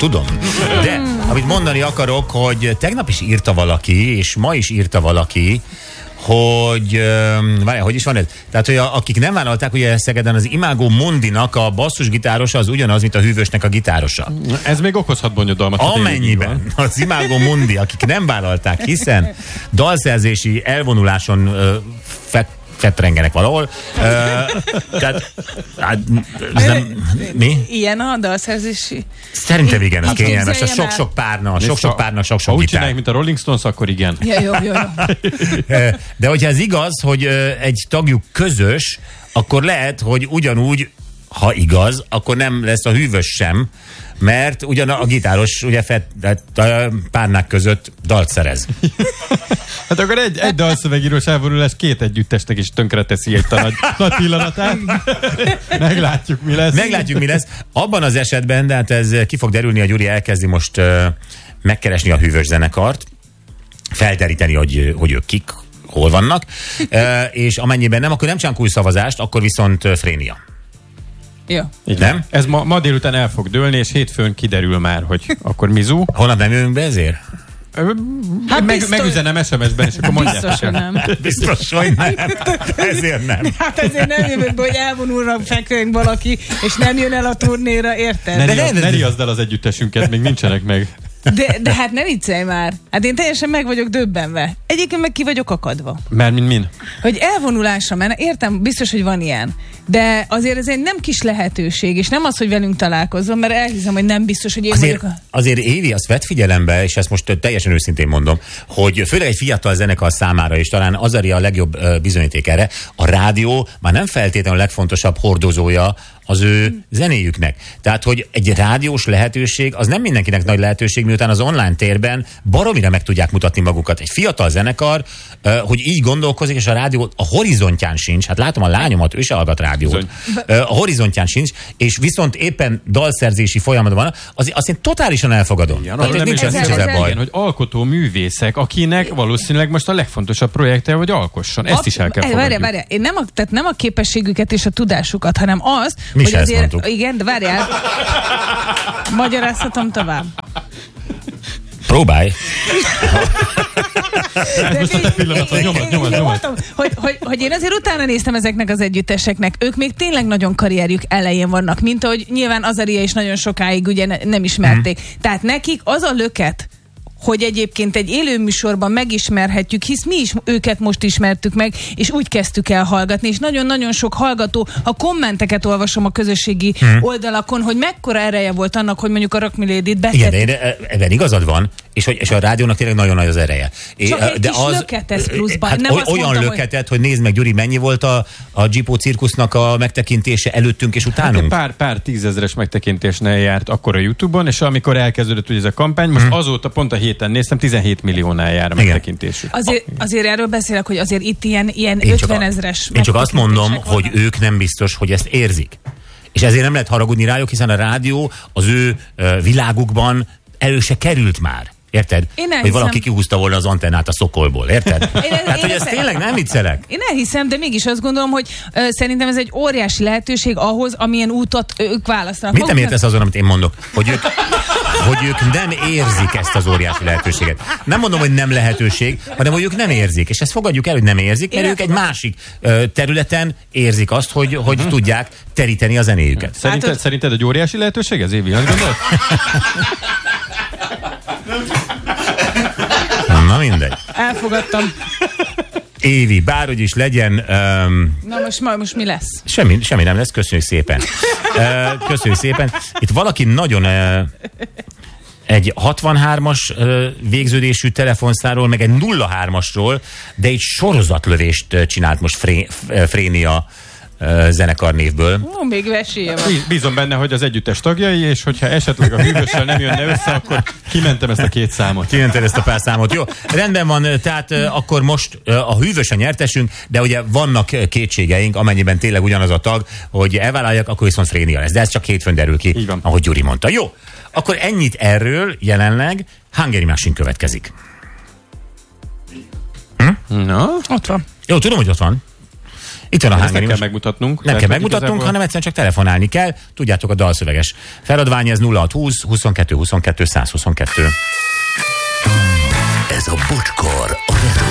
tudom. De amit mondani akarok, hogy tegnap is írta valaki, és ma is írta valaki, hogy, hogy is van ez? Tehát, hogy akik nem vállalták, ugye Szegeden az Imágo Mondinak a basszusgitárosa az ugyanaz, mint a Hűvösnek a gitárosa. Ez még okozhat bonyodalmat. Amennyiben az Imágo Mondi, akik nem vállalták, hiszen dalszerzési elvonuláson fetrengenek valahol. Tehát, ez nem, mi? Ilyen a dalszerzési? Szerintem igen, ez kényelmes. Sok-sok párna, sok-sok gitár. Ha úgy csinálják, mint a Rolling Stones, akkor igen. Ja, jó. De hogyha ez igaz, hogy egy tagjuk közös, akkor lehet, hogy ugyanúgy, ha igaz, akkor nem lesz a Hűvös sem, mert ugyan a gitáros ugye párnák között dalt szerez. Hát akkor egy dalszövegírós elvonulás két együttesnek is tönkreteszi egy nagy pillanatát. Meglátjuk, mi lesz. Abban az esetben, de hát ez ki fog derülni, a Gyuri elkezdi most megkeresni a Hűvös zenekart, felteríteni, hogy ők kik, hol vannak, és amennyiben nem, akkor nem csinálunk új szavazást, akkor viszont Frénia. Jó. Nem? Ez ma délután el fog dőlni, és hétfőn kiderül már, hogy akkor mizu. Holnap nem jövünk be ezért? Hát megüzenem SMS-ben, és akkor mondják. Biztos, hogy nem. Biztos, hogy nem. Ezért nem. Hát ezért nem jövünk be, hogy elvonulnak fekvőnk valaki, és nem jön el a turnéra, érted? Ne riaszd el az együttesünket, még nincsenek meg. De hát ne viccelj már. Hát én teljesen meg vagyok döbbenve. Egyébként meg ki vagyok akadva. Mert min? Hogy elvonulásra mennek, értem, biztos, hogy van ilyen. De azért ez egy nem kis lehetőség, és nem az, hogy velünk találkozzon, mert elhiszem, hogy nem biztos, hogy én vagyok. Azért Évi, azt vett figyelembe, és ezt most teljesen őszintén mondom, hogy főleg egy fiatal zenekar számára, és talán az a legjobb bizonyíték erre, a rádió már nem feltétlenül a legfontosabb hordozója az ő zenéjüknek. Tehát, hogy egy rádiós lehetőség, az nem mindenkinek nagy lehetőség, miután az online térben baromira meg tudják mutatni magukat. Egy fiatal zenekar, hogy így gondolkozik, és a rádió a horizontján sincs, hát látom a lányomat, ő se hallgat rádiót. A horizontján sincs, és viszont éppen dalszerzési folyamatban van, azt én totálisan elfogadom. Ja, nincs ezzel baj. Hogy alkotó művészek, akinek valószínűleg most a legfontosabb projekte, hogy alkosson. Ezt is el kell fogadjuk. Várjál, én nem a képességüket és a tudásukat, hanem az, mi hogy azért... mondtuk. Igen, de várjál. Magyaráztatom tovább. Próbálj. Ez most a pillanat, hogy nyomad. Hogy én azért utána néztem ezeknek az együtteseknek. Ők még tényleg nagyon karrierjük elején vannak, mint ahogy nyilván Azaria is nagyon sokáig ugye nem ismerték. Tehát nekik az a löket, hogy egyébként egy élőműsorban megismerhetjük, hisz mi is őket most ismertük meg, és úgy kezdtük el hallgatni, és nagyon-nagyon sok hallgató, a kommenteket olvasom a közösségi oldalakon, hogy mekkora ereje volt annak, hogy mondjuk a Rock Me Lady-t Igen, ebben igazad van, és a rádiónak tényleg nagyon nagy az ereje. Csak egy kis löket ez pluszban. Hát nem olyan mondtam, löketet, hogy nézd meg, Gyuri, mennyi volt a Gipó cirkusznak a megtekintése előttünk és utánunk? Hát pár tízezeres megtekintésnél járt akkor a YouTube-on, és amikor elkezdődött ugye ez a kampány, most azóta pont a héten néztem, 17 milliónál jár a megtekintésük. Azért erről beszélek, hogy azért itt ilyen 50 ezres. Én csak azt mondom, hogy ők nem biztos, hogy ezt érzik. És ezért nem lehet haragudni rájuk, hiszen a rádió az ő világukban elő se került már. Érted? Hogy valaki kihúzta volna az antennát a szokolból, érted? Hát, hogy ez tényleg nem viccelek. Én elhiszem, de mégis azt gondolom, hogy szerintem ez egy óriási lehetőség ahhoz, amilyen útot ők választanak. Mit nem értesz azon, amit én mondok? Hogy ők nem érzik ezt az óriási lehetőséget. Nem mondom, hogy nem lehetőség, hanem hogy ők nem érzik. És ezt fogadjuk el, hogy nem érzik, mert ők egy másik területen érzik azt, hogy tudják teríteni a zenéjüket. Szerinted egy óriási lehetőség ez, Évi? Azt gondolod? Na mindegy. Elfogadtam. Évi, bárhogy is legyen... Na most mi lesz? Semmi nem lesz, köszönjük szépen. Köszönjük szépen. Itt valaki nagyon... egy 63-as végződésű telefonszáról, meg egy 03-asról, de egy sorozatlövést csinált most Frénia zenekar névből. Még esélye van. Bízom benne, hogy az együttes tagjai, és hogyha esetleg a Hűvössel nem jönne össze, akkor kimentem ezt a két számot. Kimentem ezt a pár számot. Jó, rendben van, tehát akkor most a Hűvös a nyertesünk, de ugye vannak kétségeink, amennyiben tényleg ugyanaz a tag, hogy elvállalják, akkor viszont Frénia lesz. De ez csak hétfőn derül ki, ahogy Gyuri mondta. Jó, akkor ennyit erről jelenleg. Hungary Machine következik. No, ott van. Jó, tudom, hogy ott van. Itt van a Ezt nem Hungary. kell megmutatnunk. Nem kell megmutatnunk, hanem egyszerűen csak telefonálni kell. Tudjátok, a dalszöveges feladvány ez 0620 22 22 122. Ez a Bocskor,